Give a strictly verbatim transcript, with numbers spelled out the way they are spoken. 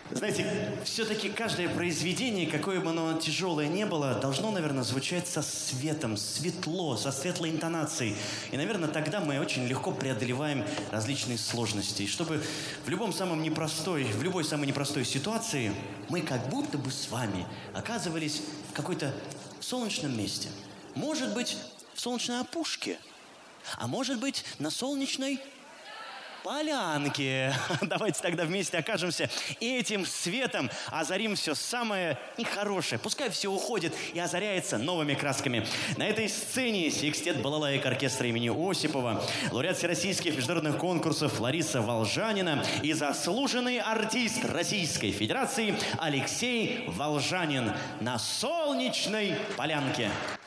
Знаете, все-таки каждое произведение, какое бы оно тяжелое не было, должно, наверное, звучать со светом, светло, со светлой интонацией. И, наверное, тогда мы очень легко преодолеваем различные сложности. И чтобы в любом самом непростой, в любой самой непростой ситуации мы как будто бы с вами оказывались в какой-то солнечном месте. Может быть, в солнечной опушке, а может быть, на солнечной полянке. Давайте тогда вместе окажемся и этим светом озарим все самое нехорошее. Пускай все уходит и озаряется новыми красками. На этой сцене секстет балалаек оркестра имени Осипова, лауреат всероссийских международных конкурсов Лариса Волжанина и заслуженный артист Российской Федерации Алексей Волжанин на солнечной полянке.